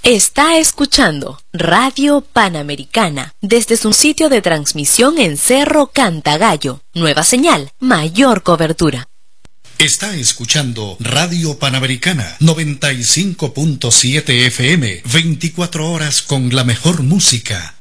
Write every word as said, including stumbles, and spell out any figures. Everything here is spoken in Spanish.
Está escuchando Radio Panamericana desde su sitio de transmisión en Cerro Cantagallo. Nueva señal, mayor cobertura. Está escuchando Radio Panamericana noventa y cinco punto siete F M, veinticuatro horas con la mejor música.